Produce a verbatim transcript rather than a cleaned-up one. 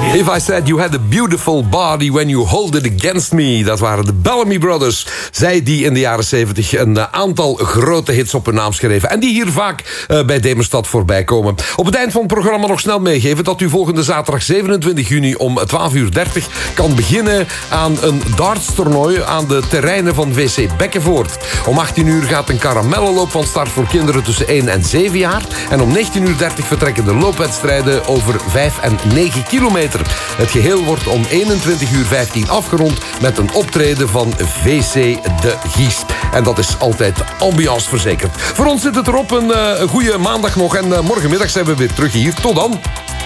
If I said you had a beautiful body when you hold it against me. Dat waren de Bellamy Brothers. Zij die in de jaren zeventig een uh, aantal grote hits op hun naam schreven. En die hier vaak uh, bij Demerstad voorbij komen. Op het eind van het programma nog snel meegeven dat u volgende zaterdag zevenentwintig juni om twaalf uur dertig kan beginnen aan een dartstoernooi aan de terreinen van W C Bekkenvoort. Om achttien uur gaat een karamellenloop van start voor kinderen tussen één en zeven jaar. En om negentien uur dertig vertrekken de loopwedstrijden over vijf en negen kilometer. Het geheel wordt om eenentwintig uur vijftien afgerond met een optreden van V C De Gies. En dat is altijd ambiance verzekerd. Voor ons zit het erop, een, uh, een goede maandag nog. En uh, morgenmiddag zijn we weer terug hier. Tot dan!